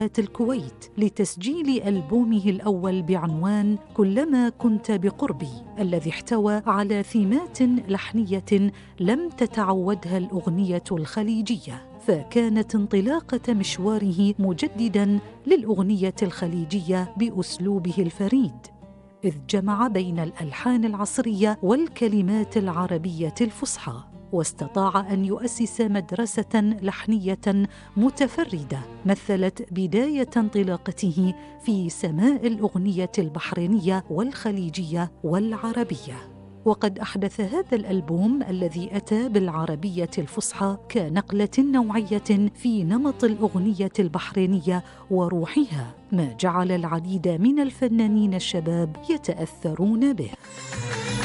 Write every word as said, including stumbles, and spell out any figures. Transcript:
الكويت لتسجيل ألبومه الأول بعنوان كلما كنت بقربي، الذي احتوى على ثيمات لحنية لم تتعودها الأغنية الخليجية، فكانت انطلاقة مشواره مجدداً للأغنية الخليجية بأسلوبه الفريد، إذ جمع بين الألحان العصرية والكلمات العربية الفصحى، واستطاع أن يؤسس مدرسة لحنية متفردة مثلت بداية انطلاقته في سماء الأغنية البحرينية والخليجية والعربية. وقد أحدث هذا الألبوم الذي أتى بالعربية الفصحى كنقلة نوعية في نمط الأغنية البحرينية وروحها، ما جعل العديد من الفنانين الشباب يتأثرون به.